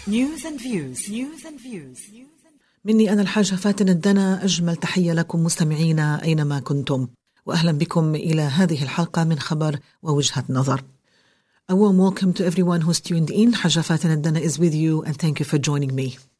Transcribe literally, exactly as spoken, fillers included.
News and views. News and views. مني أنا الحاجة فاتن الدنا، أجمل تحية لكم مستمعينا أينما كنتم، وأهلا بكم إلى هذه الحلقة من خبر ووجهة نظر. A warm welcome to everyone who's tuned in. حاجة فاتن الدنا is with you and thank you for joining me.